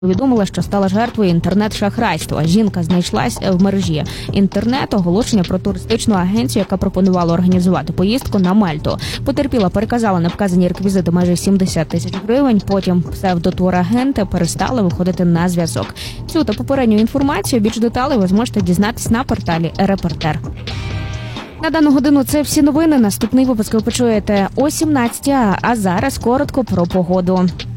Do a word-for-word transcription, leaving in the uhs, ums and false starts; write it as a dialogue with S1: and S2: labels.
S1: Повідомила, що стала жертвою інтернет-шахрайства. Жінка знайшлась в мережі інтернет, оголошення про туристичну агенцію, яка пропонувала організувати поїздку на Мальту. Потерпіла переказала на вказані реквізити майже сімдесят тисяч гривень, потім псевдотурагенти перестали виходити на зв'язок. Цю та попередню інформацію, більш деталей ви зможете дізнатись на порталі «Репортер». На дану годину це всі новини. Наступний випуск ви почуєте о сімнадцятій, а зараз коротко про погоду.